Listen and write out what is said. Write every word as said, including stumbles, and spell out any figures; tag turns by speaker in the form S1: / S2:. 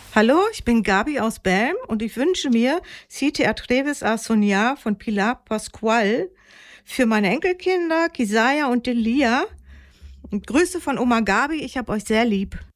S1: Hallo, ich bin Gabi aus Belm und ich wünsche mir Si te atreves a soñar von Pilar Pascual für meine Enkelkinder Kisaya und Delia. Und Grüße von Oma Gabi, ich hab euch sehr lieb.